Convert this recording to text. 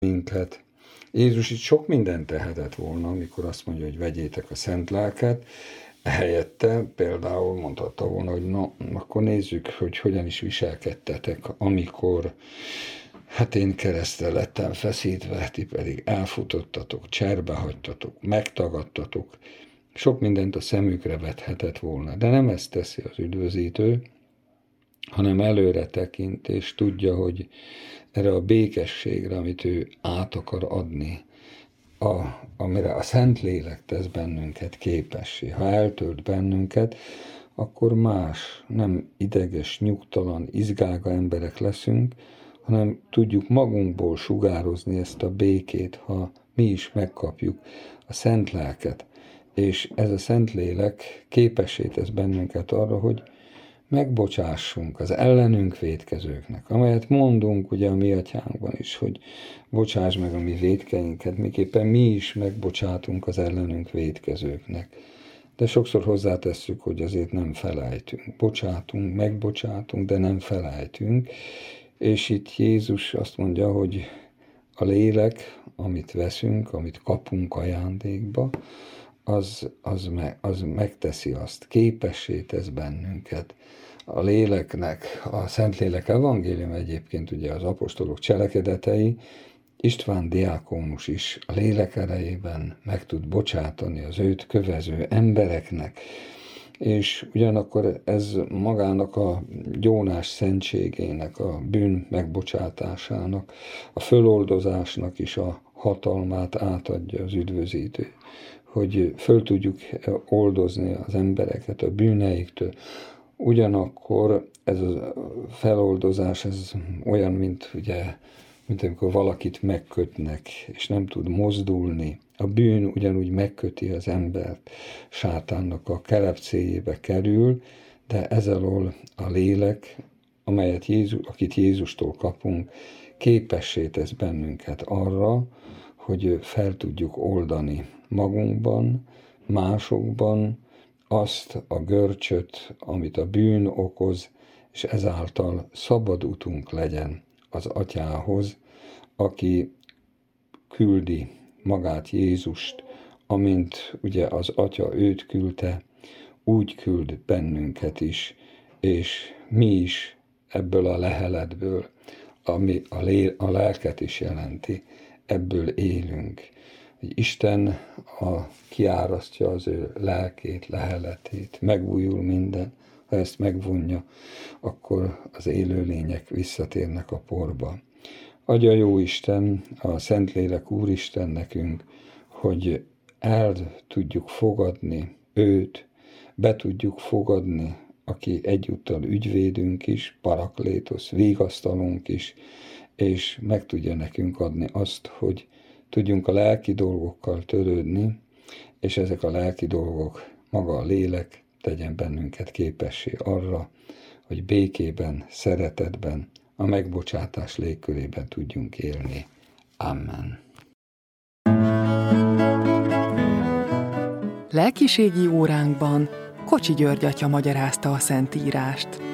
minket. Jézus itt sok mindent tehetett volna, amikor azt mondja, hogy vegyétek a szent lelket, helyette például mondhatta volna, hogy na, akkor nézzük, hogy hogyan is viselkedtetek, amikor én keresztre lettem feszítve, ti pedig elfutottatok, cserbe hagytatok, megtagadtatok. Sok mindent a szemükre vethetett volna, de nem ezt teszi az üdvözítő, hanem előre tekint, és tudja, hogy erre a békességre, amit ő át akar adni, amire a Szentlélek tesz bennünket képessé. Ha eltölt bennünket, akkor más, nem ideges, nyugtalan, izgága emberek leszünk, hanem tudjuk magunkból sugározni ezt a békét, ha mi is megkapjuk a Szent Lelket. És ez a Szentlélek képessé tesz bennünket arra, hogy megbocsássunk az ellenünk vétkezőknek, amelyet mondunk ugye a mi atyánkban is, hogy bocsáss meg a mi vétkeinket, miképpen mi is megbocsátunk az ellenünk vétkezőknek. De sokszor hozzátesszük, hogy azért nem felejtünk. Bocsátunk, megbocsátunk, de nem felejtünk. És itt Jézus azt mondja, hogy a lélek, amit veszünk, amit kapunk ajándékba, az megteszi azt, képessé tesz bennünket. A léleknek, a Szentlélek evangélium egyébként ugye az apostolok cselekedetei, István diákónus is a lélek erejében meg tud bocsátani az őt kövező embereknek, és ugyanakkor ez magának a gyónás szentségének, a bűn megbocsátásának, a föloldozásnak is a hatalmát átadja az üdvözítő, hogy föl tudjuk oldozni az embereket a bűneiktől. Ugyanakkor ez a feloldozás, ez olyan, mint amikor valakit megkötnek, és nem tud mozdulni. A bűn ugyanúgy megköti az embert, sátánnak a kelepcéjébe kerül, de ez alól a lélek, akit Jézustól kapunk, képessé tesz bennünket arra, hogy fel tudjuk oldani magunkban, másokban azt a görcsöt, amit a bűn okoz, és ezáltal szabad utunk legyen az Atyához, aki küldi magát Jézust, amint ugye az Atya őt küldte, úgy küld bennünket is, és mi is ebből a leheletből, ami a lelket is jelenti, ebből élünk. Hogy Isten kiárasztja az ő lelkét, leheletét, megújul minden. Ha ezt megvonja, akkor az élőlények visszatérnek a porba. Adja jó Isten, a Szentlélek Úristen nekünk, hogy el tudjuk fogadni őt, be tudjuk fogadni, aki egyúttal ügyvédünk is, paraklétosz, vigasztalunk is, és meg tudja nekünk adni azt, hogy tudjunk a lelki dolgokkal törődni, és ezek a lelki dolgok, maga a lélek tegyen bennünket képessé arra, hogy békében, szeretetben, a megbocsátás légkörében tudjunk élni. Amen. Lelkiségi óránkban Kocsi György atya magyarázta a Szentírást.